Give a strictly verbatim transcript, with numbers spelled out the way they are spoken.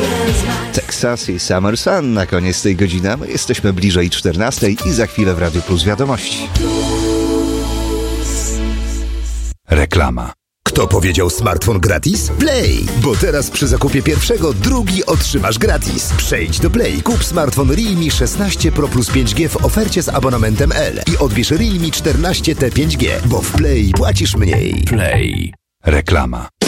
Texas i Summer Sun na koniec tej godziny. My jesteśmy bliżej czternastej i za chwilę w Radiu Plus wiadomości. Reklama. Kto powiedział smartfon gratis? Play! Bo teraz przy zakupie pierwszego drugi otrzymasz gratis. Przejdź do Play, kup smartfon Realme szesnaście Pro plus pięć G w ofercie z abonamentem L i odbierz Realme czternaście T pięć G, bo w Play płacisz mniej. Play. Reklama.